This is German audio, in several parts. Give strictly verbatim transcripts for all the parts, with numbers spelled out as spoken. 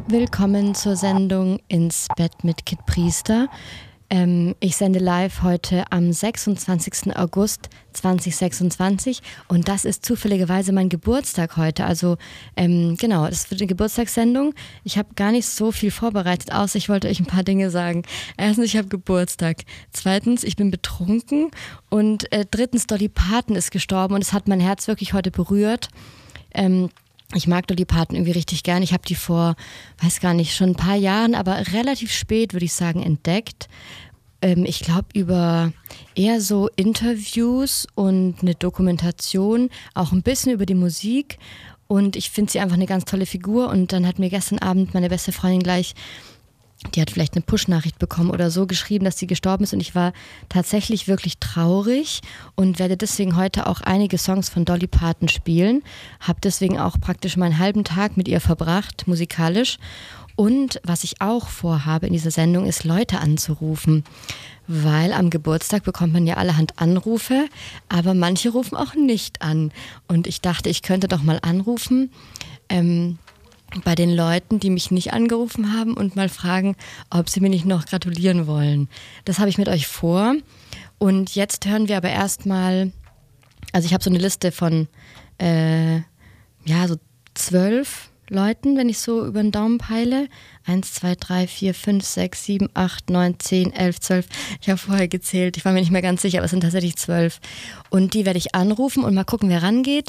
Willkommen zur Sendung Ins Bett mit Kit Priester. Ähm, ich sende live heute am sechsundzwanzigsten August zweitausendsechsundzwanzig und das ist zufälligerweise mein Geburtstag heute. Also ähm, genau, das wird eine Geburtstagssendung. Ich habe gar nicht so viel vorbereitet, außer ich wollte euch ein paar Dinge sagen. Erstens, ich habe Geburtstag. Zweitens, ich bin betrunken. Und äh, drittens, Dolly Parton ist gestorben und es hat mein Herz wirklich heute berührt. Ähm, Ich mag Dolly Parton irgendwie richtig gern. Ich habe die vor, weiß gar nicht, schon ein paar Jahren, aber relativ spät, würde ich sagen, entdeckt. Ähm, ich glaube über eher so Interviews und eine Dokumentation, auch ein bisschen über die Musik. Und ich finde sie einfach eine ganz tolle Figur. Und dann hat mir gestern Abend meine beste Freundin gleich, die hat vielleicht eine Push-Nachricht bekommen oder so, geschrieben, dass sie gestorben ist und ich war tatsächlich wirklich traurig und werde deswegen heute auch einige Songs von Dolly Parton spielen. Habe deswegen auch praktisch meinen halben Tag mit ihr verbracht, musikalisch. Und was ich auch vorhabe in dieser Sendung ist, Leute anzurufen, weil am Geburtstag bekommt man ja allerhand Anrufe, aber manche rufen auch nicht an. Und ich dachte, ich könnte doch mal anrufen, ähm, bei den Leuten, die mich nicht angerufen haben und mal fragen, ob sie mir nicht noch gratulieren wollen. Das habe ich mit euch vor. Und jetzt hören wir aber erstmal, also ich habe so eine Liste von äh, ja, so zwölf Leuten, wenn ich so über den Daumen peile. Eins, zwei, drei, vier, fünf, sechs, sieben, acht, neun, zehn, elf, zwölf. Ich habe vorher gezählt, ich war mir nicht mehr ganz sicher, aber es sind tatsächlich zwölf. Und die werde ich anrufen und mal gucken, wer rangeht.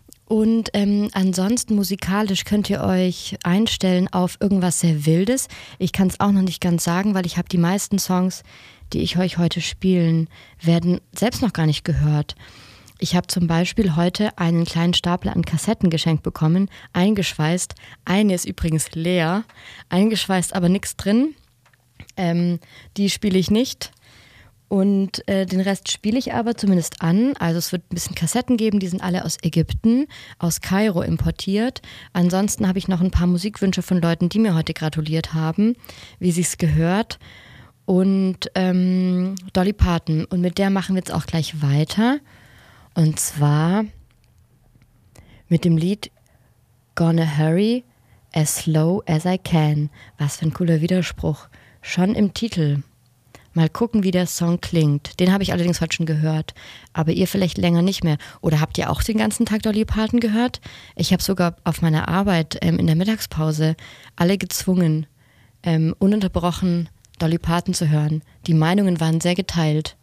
Und ähm, ansonsten musikalisch könnt ihr euch einstellen auf irgendwas sehr Wildes. Ich kann es auch noch nicht ganz sagen, weil ich habe die meisten Songs, die ich euch heute spielen, werden selbst noch gar nicht gehört. Ich habe zum Beispiel heute einen kleinen Stapel an Kassetten geschenkt bekommen, eingeschweißt. Eine ist übrigens leer, eingeschweißt, aber nichts drin. Ähm, die spiele ich nicht. Und äh, den Rest spiele ich aber zumindest an. Also es wird ein bisschen Kassetten geben, die sind alle aus Ägypten, aus Kairo importiert. Ansonsten habe ich noch ein paar Musikwünsche von Leuten, die mir heute gratuliert haben, wie sich's gehört. Und ähm, Dolly Parton. Und mit der machen wir jetzt auch gleich weiter. Und zwar mit dem Lied Gonna Hurry as Slow as I Can. Was für ein cooler Widerspruch. Schon im Titel. Mal gucken, wie der Song klingt. Den habe ich allerdings heute schon gehört. Aber ihr vielleicht länger nicht mehr. Oder habt ihr auch den ganzen Tag Dolly Parton gehört? Ich habe sogar auf meiner Arbeit ähm, in der Mittagspause alle gezwungen, ähm, ununterbrochen Dolly Parton zu hören. Die Meinungen waren sehr geteilt.